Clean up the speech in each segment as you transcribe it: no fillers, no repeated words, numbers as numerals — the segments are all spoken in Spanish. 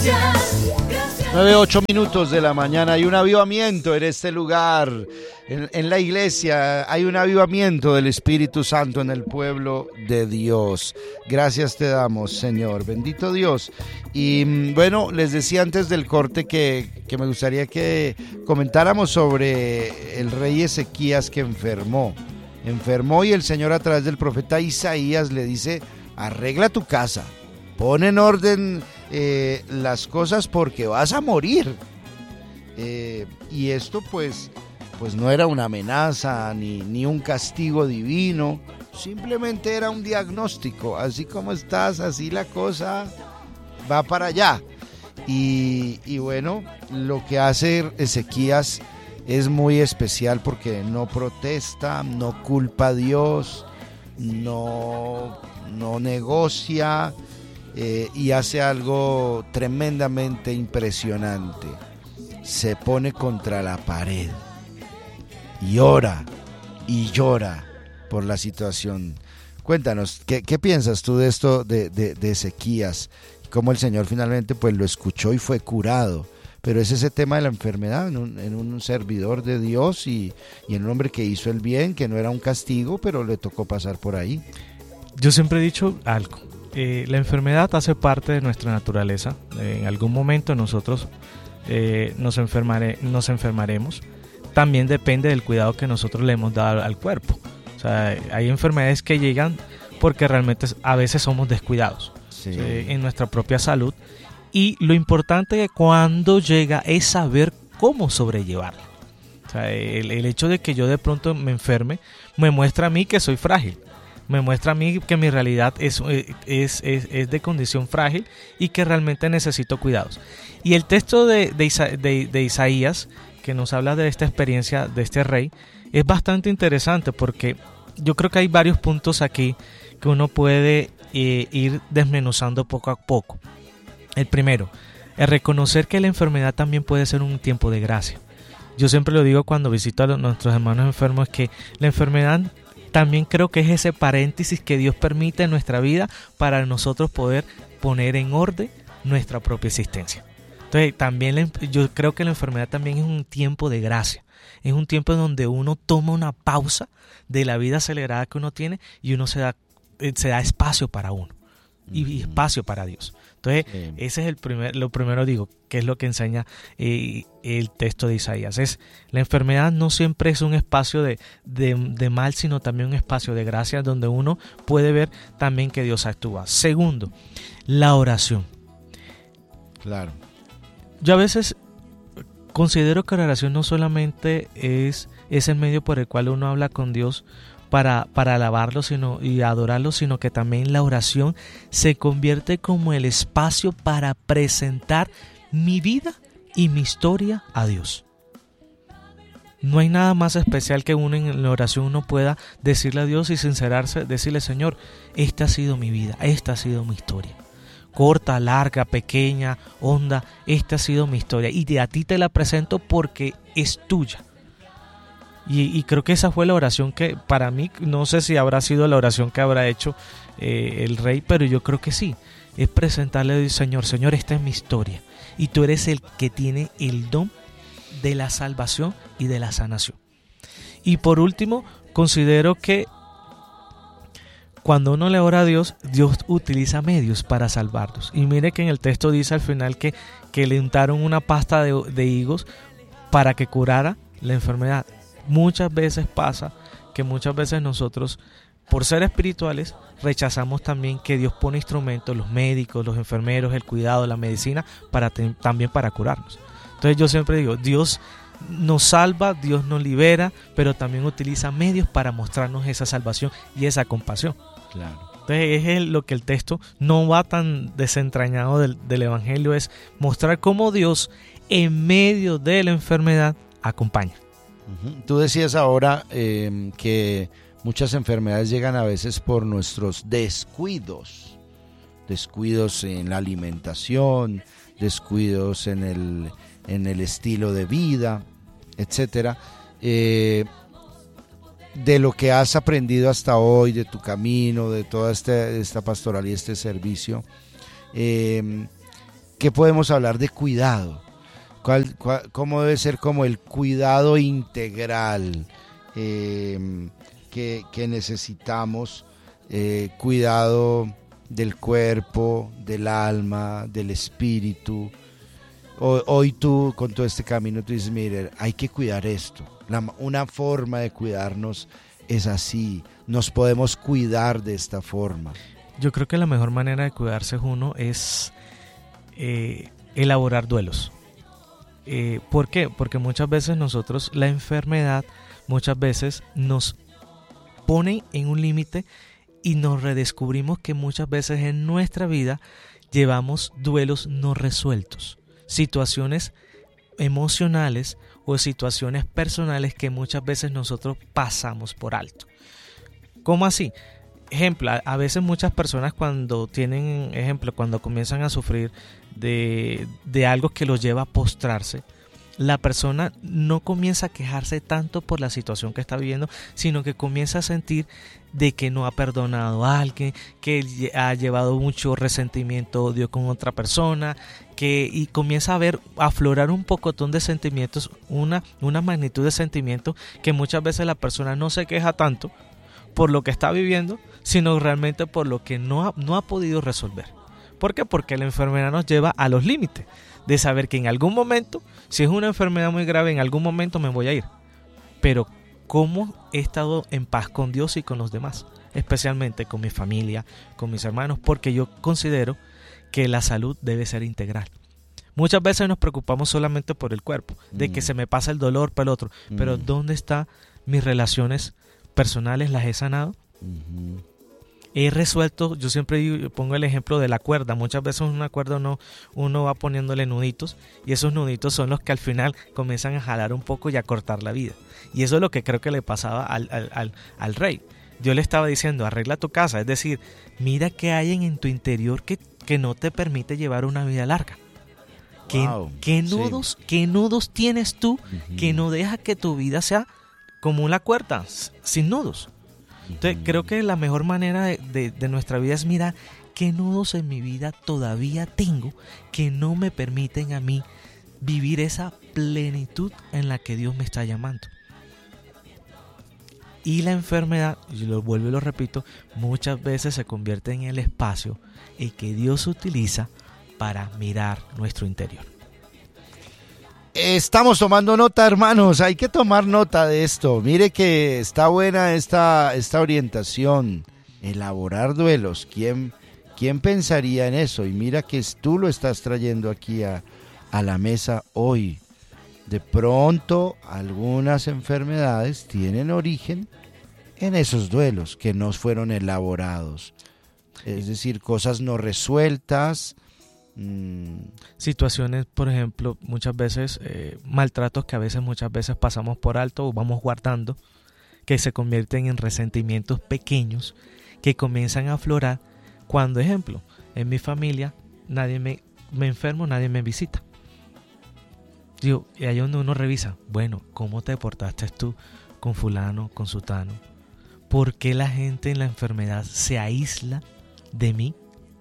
9:08 de la mañana. Hay un avivamiento en este lugar, en la iglesia. Hay un avivamiento del Espíritu Santo en el pueblo de Dios. Gracias te damos, Señor. Bendito Dios. Y bueno, les decía antes del corte que me gustaría que comentáramos sobre el rey Ezequías que enfermó y el Señor a través del profeta Isaías le dice: arregla tu casa, pon en orden las cosas porque vas a morir. Y esto pues no era una amenaza ni un castigo divino, simplemente era un diagnóstico. Así como estás, así la cosa va para allá. Y bueno, lo que hace Ezequías es muy especial porque no protesta, no culpa a Dios, no negocia, y hace algo tremendamente impresionante. Se pone contra la pared y ora y llora por la situación. Cuéntanos, ¿qué piensas tú de esto de Ezequías? Cómo el Señor finalmente pues lo escuchó y fue curado. Pero es ese tema de la enfermedad en un servidor de Dios y en un hombre que hizo el bien, que no era un castigo, pero le tocó pasar por ahí. Yo siempre he dicho algo. La enfermedad hace parte de nuestra naturaleza. En algún momento nosotros nos enfermaremos. También depende del cuidado que nosotros le hemos dado al cuerpo. O sea, hay enfermedades que llegan porque realmente a veces somos descuidados, sí, en nuestra propia salud. Y lo importante cuando llega es saber cómo sobrellevarla. O sea, el hecho de que yo de pronto me enferme me muestra a mí que soy frágil. Me muestra a mí que mi realidad es de condición frágil y que realmente necesito cuidados. Y el texto de Isaías, que nos habla de esta experiencia de este rey, es bastante interesante porque yo creo que hay varios puntos aquí que uno puede ir desmenuzando poco a poco. El primero, el reconocer que la enfermedad también puede ser un tiempo de gracia. Yo siempre lo digo cuando visito a nuestros hermanos enfermos, que la enfermedad también creo que es ese paréntesis que Dios permite en nuestra vida para nosotros poder poner en orden nuestra propia existencia. Entonces también yo creo que la enfermedad también es un tiempo de gracia. Es un tiempo en donde uno toma una pausa de la vida acelerada que uno tiene y uno se da espacio para uno y espacio para Dios. Entonces, ese es lo primero digo, que es lo que enseña el texto de Isaías. La enfermedad no siempre es un espacio de mal, sino también un espacio de gracia donde uno puede ver también que Dios actúa. Segundo, la oración. Claro. Yo a veces considero que la oración no solamente es el medio por el cual uno habla con Dios para alabarlo y adorarlo, sino que también la oración se convierte como el espacio para presentar mi vida y mi historia a Dios. No hay nada más especial que uno en la oración uno pueda decirle a Dios y sincerarse, decirle: Señor, esta ha sido mi vida, esta ha sido mi historia. Corta, larga, pequeña, honda, esta ha sido mi historia y a ti te la presento porque es tuya. Y creo que esa fue la oración que para mí, no sé si habrá sido la oración que habrá hecho el rey, pero yo creo que sí. Es presentarle a Dios: Señor, esta es mi historia y tú eres el que tiene el don de la salvación y de la sanación. Y por último, considero que cuando uno le ora a Dios, Dios utiliza medios para salvarnos. Y mire que en el texto dice al final que le untaron una pasta de higos para que curara la enfermedad. Muchas veces pasa que muchas veces nosotros, por ser espirituales, rechazamos también que Dios pone instrumentos, los médicos, los enfermeros, el cuidado, la medicina, también para curarnos. Entonces yo siempre digo, Dios nos salva, Dios nos libera, pero también utiliza medios para mostrarnos esa salvación y esa compasión. Claro. Entonces es lo que el texto no va tan desentrañado del Evangelio, es mostrar cómo Dios en medio de la enfermedad acompaña. Tú decías ahora que muchas enfermedades llegan a veces por nuestros descuidos en la alimentación, descuidos en el estilo de vida, etcétera. De lo que has aprendido hasta hoy, de tu camino, de toda esta pastoral y este servicio, ¿qué podemos hablar de cuidado? ¿Cómo debe ser como el cuidado integral que necesitamos? Cuidado del cuerpo, del alma, del espíritu. Hoy tú, con todo este camino, tú dices, mire, hay que cuidar esto. Una forma de cuidarnos es así. Nos podemos cuidar de esta forma. Yo creo que la mejor manera de cuidarse uno es elaborar duelos. ¿Por qué? Porque muchas veces nosotros, la enfermedad, muchas veces nos pone en un límite y nos redescubrimos que muchas veces en nuestra vida llevamos duelos no resueltos, situaciones emocionales o situaciones personales que muchas veces nosotros pasamos por alto. ¿Cómo así? Ejemplo, a veces muchas personas cuando comienzan a sufrir de algo que los lleva a postrarse, la persona no comienza a quejarse tanto por la situación que está viviendo, sino que comienza a sentir de que no ha perdonado a alguien, que ha llevado mucho resentimiento, odio con otra persona, y comienza a aflorar un pocotón de sentimientos, una magnitud de sentimientos que muchas veces la persona no se queja tanto por lo que está viviendo, sino realmente por lo que no ha podido resolver. ¿Por qué? Porque la enfermedad nos lleva a los límites de saber que en algún momento, si es una enfermedad muy grave, en algún momento me voy a ir. Pero ¿cómo he estado en paz con Dios y con los demás? Especialmente con mi familia, con mis hermanos, porque yo considero que la salud debe ser integral. Muchas veces nos preocupamos solamente por el cuerpo, de que se me pasa el dolor para el otro, pero ¿dónde están mis relaciones personales? ¿Las he sanado? He resuelto. Yo siempre pongo el ejemplo de la cuerda. Muchas veces una cuerda uno va poniéndole nuditos, y esos nuditos son los que al final comienzan a jalar un poco y a cortar la vida. Y eso es lo que creo que le pasaba al rey. Dios le estaba diciendo, arregla tu casa, es decir, mira qué hay en tu interior que no te permite llevar una vida larga. ¿Qué nudos tienes tú que no deja que tu vida sea como una cuerda, sin nudos? Entonces creo que la mejor manera de nuestra vida es mirar qué nudos en mi vida todavía tengo que no me permiten a mí vivir esa plenitud en la que Dios me está llamando. Y la enfermedad, y lo vuelvo y lo repito, muchas veces se convierte en el espacio en que Dios utiliza para mirar nuestro interior. Estamos tomando nota, hermanos, hay que tomar nota de esto. Mire que está buena esta orientación, elaborar duelos. ¿Quién pensaría en eso? Y mira que tú lo estás trayendo aquí a la mesa hoy. De pronto, algunas enfermedades tienen origen en esos duelos que no fueron elaborados. Es decir, cosas no resueltas. Situaciones, por ejemplo, muchas veces maltratos que muchas veces pasamos por alto o vamos guardando, que se convierten en resentimientos pequeños que comienzan a aflorar cuando, ejemplo, en mi familia me enfermo, nadie me visita. Digo, y ahí donde uno revisa, bueno, ¿cómo te portaste tú con fulano, con sutano? ¿Por qué la gente en la enfermedad se aísla de mí?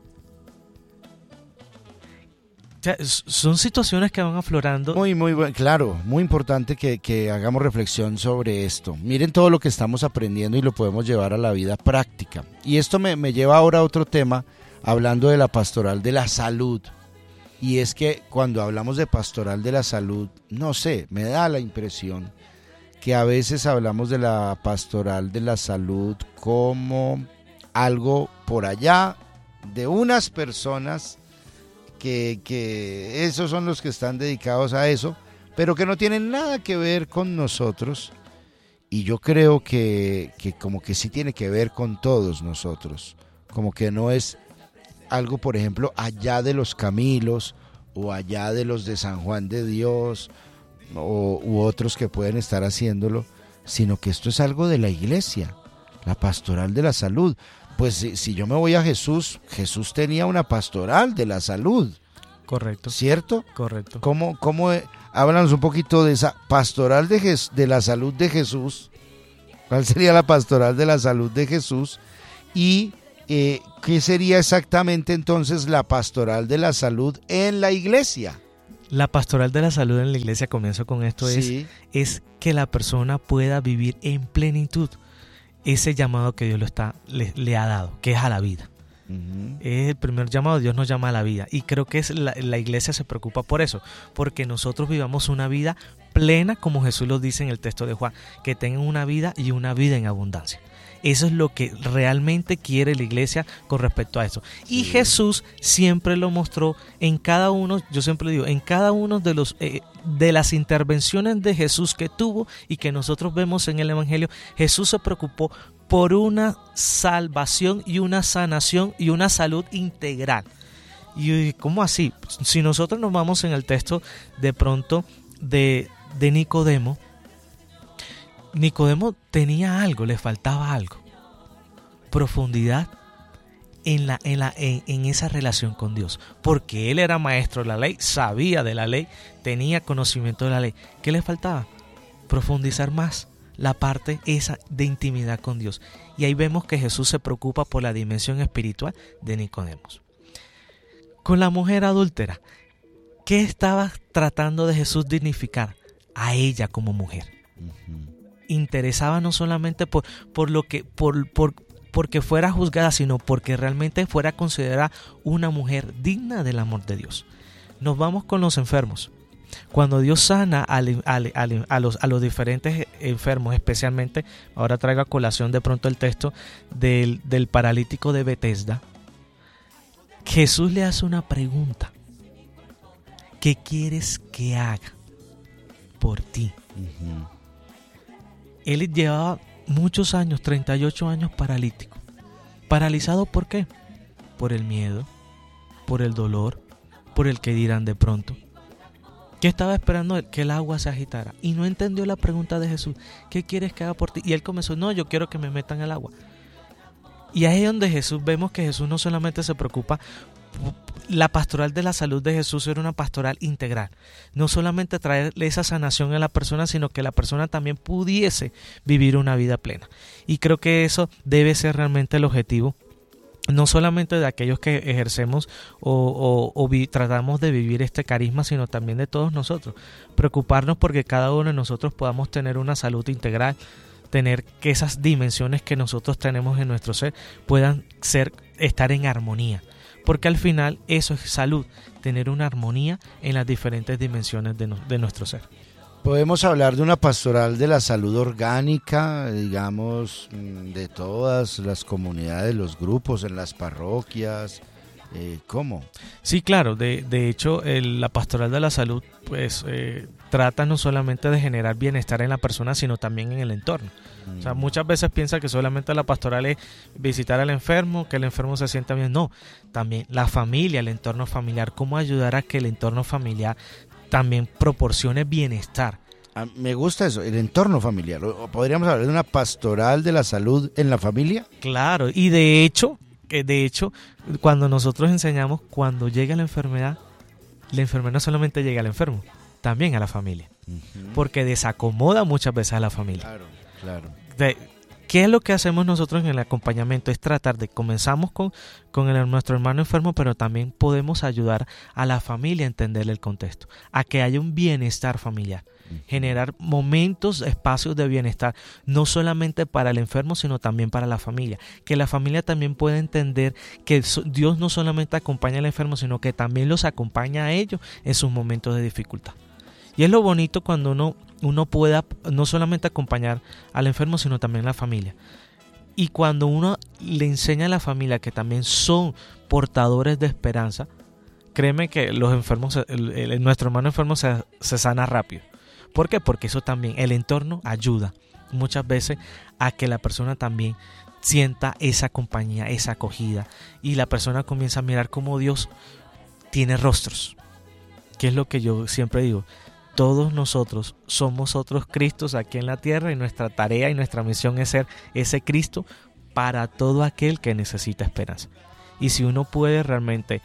O sea, son situaciones que van aflorando. Muy bueno, claro, muy importante que hagamos reflexión sobre esto. Miren todo lo que estamos aprendiendo y lo podemos llevar a la vida práctica. Y esto me lleva ahora a otro tema, hablando de la pastoral de la salud. Y es que cuando hablamos de pastoral de la salud, no sé, me da la impresión que a veces hablamos de la pastoral de la salud como algo por allá de unas personas que esos son los que están dedicados a eso, pero que no tienen nada que ver con nosotros. Y yo creo que como que sí tiene que ver con todos nosotros, como que no es algo, por ejemplo, allá de los Camilos o allá de los de San Juan de Dios u otros que pueden estar haciéndolo, sino que esto es algo de la iglesia, la pastoral de la salud. Pues si yo me voy a Jesús tenía una pastoral de la salud. Correcto. ¿Cierto? Correcto. ¿Cómo háblanos un poquito de esa pastoral de la salud de Jesús? ¿Cuál sería la pastoral de la salud de Jesús? Y ¿qué sería exactamente entonces la pastoral de la salud en la iglesia? La pastoral de la salud en la iglesia, comienzo con esto, Sí. es que la persona pueda vivir en plenitud ese llamado que Dios le ha dado, que es a la vida. Es el primer llamado. Dios nos llama a la vida, y creo que la iglesia se preocupa por eso, porque nosotros vivamos una vida plena, como Jesús lo dice en el texto de Juan, que tengan una vida y una vida en abundancia. Eso es lo que realmente quiere la iglesia con respecto a eso. Y Jesús siempre lo mostró en cada uno, yo siempre digo, en cada uno de las intervenciones de Jesús que tuvo y que nosotros vemos en el Evangelio. Jesús se preocupó por una salvación y una sanación y una salud integral. ¿Y cómo así? Si nosotros nos vamos en el texto de pronto de Nicodemo, Nicodemo tenía algo, le faltaba algo: profundidad en esa relación con Dios, porque él era maestro de la ley, sabía de la ley, tenía conocimiento de la ley. ¿Qué le faltaba? Profundizar más la parte esa de intimidad con Dios. Y ahí vemos que Jesús se preocupa por la dimensión espiritual de Nicodemo. Con la mujer adúltera, ¿qué estaba tratando de Jesús dignificar? A ella como mujer. Interesaba no solamente porque fuera juzgada, sino porque realmente fuera considerada una mujer digna del amor de Dios. Nos vamos con los enfermos. Cuando Dios sana a los diferentes enfermos, especialmente, ahora traigo a colación de pronto el texto del paralítico de Betesda, Jesús le hace una pregunta: ¿qué quieres que haga por ti? Él llevaba muchos años, 38 años paralítico. ¿Paralizado por qué? Por el miedo, por el dolor, por el que dirán de pronto. ¿Qué estaba esperando él? Que el agua se agitara. Y no entendió la pregunta de Jesús: ¿qué quieres que haga por ti? Y él comenzó: no, yo quiero que me metan al agua. Y ahí es donde vemos que Jesús no solamente se preocupa. La pastoral de la salud de Jesús era una pastoral integral. No solamente traerle esa sanación a la persona, sino que la persona también pudiese vivir una vida plena. Y creo que eso debe ser realmente el objetivo, no solamente de aquellos que ejercemos o tratamos de vivir este carisma, sino también de todos nosotros. Preocuparnos porque cada uno de nosotros podamos tener una salud integral, tener que esas dimensiones que nosotros tenemos en nuestro ser puedan estar en armonía. Porque al final eso es salud, tener una armonía en las diferentes dimensiones de nuestro ser. Podemos hablar de una pastoral de la salud orgánica, digamos, de todas las comunidades, los grupos, en las parroquias. ¿Cómo? Sí, claro. De hecho, la pastoral de la salud pues trata no solamente de generar bienestar en la persona, sino también en el entorno. O sea, muchas veces piensa que solamente la pastoral es visitar al enfermo, que el enfermo se sienta bien. No, también la familia, el entorno familiar. ¿Cómo ayudar a que el entorno familiar también proporcione bienestar? Me gusta eso, el entorno familiar. ¿Podríamos hablar de una pastoral de la salud en la familia? Claro, y de hecho, cuando nosotros enseñamos, cuando llega la enfermedad no solamente llega al enfermo, también a la familia. Porque desacomoda muchas veces a la familia. Claro. ¿Qué es lo que hacemos nosotros en el acompañamiento? Es tratar de, comenzamos con nuestro hermano enfermo, pero también podemos ayudar a la familia a entender el contexto, a que haya un bienestar familiar, generar momentos, espacios de bienestar, no solamente para el enfermo, sino también para la familia, que la familia también pueda entender que Dios no solamente acompaña al enfermo, sino que también los acompaña a ellos en sus momentos de dificultad. Y es lo bonito cuando uno pueda no solamente acompañar al enfermo, sino también a la familia. Y cuando uno le enseña a la familia que también son portadores de esperanza, créeme que los enfermos, nuestro hermano enfermo se sana rápido. ¿Por qué? Porque eso también, el entorno ayuda muchas veces a que la persona también sienta esa compañía, esa acogida. Y la persona comienza a mirar cómo Dios tiene rostros. Que es lo que yo siempre digo. Todos nosotros somos otros Cristos aquí en la tierra, y nuestra tarea y nuestra misión es ser ese Cristo para todo aquel que necesita esperanza. Y si uno puede realmente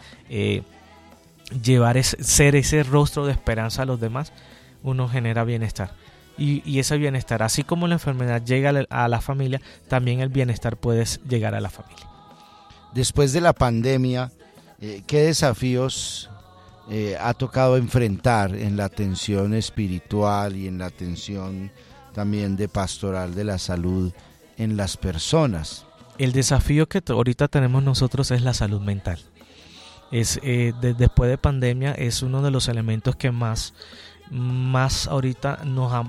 ser ese rostro de esperanza a los demás, uno genera bienestar. Y ese bienestar, así como la enfermedad llega a la familia, también el bienestar puede llegar a la familia. después de la pandemia, ¿qué desafíos ha tocado enfrentar en la atención espiritual y en la atención también de pastoral de la salud en las personas? El desafío que ahorita tenemos nosotros es la salud mental. Después de pandemia es uno de los elementos que más ahorita